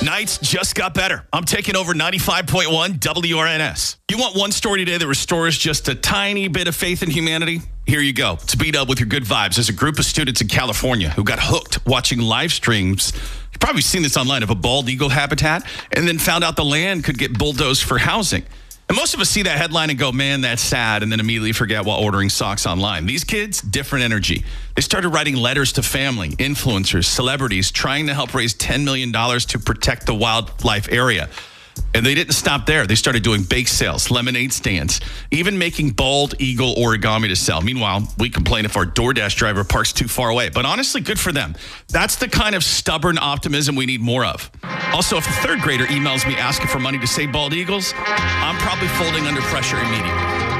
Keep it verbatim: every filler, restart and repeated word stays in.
Nights just got better. I'm taking over ninety-five point one W R N S. You want one story today that restores just a tiny bit of faith in humanity? Here you go. To beat up with your good vibes, there's a group of students in California who got hooked watching live streams. You've probably seen this online of a bald eagle habitat, and then found out the land could get bulldozed for housing. And most of us see that headline and go, man, that's sad, and then immediately forget while ordering socks online. These kids, different energy. They started writing letters to family, influencers, celebrities, trying to help raise ten million dollars to protect the wildlife area. And they didn't stop there. They started doing bake sales, lemonade stands, even making bald eagle origami to sell. Meanwhile, we complain if our DoorDash driver parks too far away. But honestly, good for them. That's the kind of stubborn optimism we need more of. Also, if a third grader emails me asking for money to save bald eagles, I'm probably folding under pressure immediately.